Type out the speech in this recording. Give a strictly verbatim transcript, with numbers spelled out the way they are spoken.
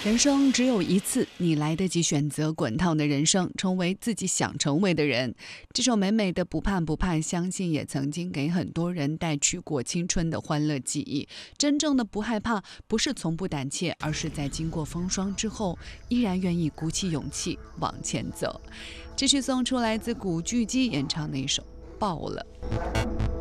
人生只有一次，你来得及选择滚烫的人生，成为自己想成为的人。这首美美的不盼不盼，相信也曾经给很多人带去过青春的欢乐记忆。真正的不害怕，不是从不胆怯，而是在经过风霜之后，依然愿意鼓起勇气往前走。继续送出来自古巨基演唱的一首《爆了》。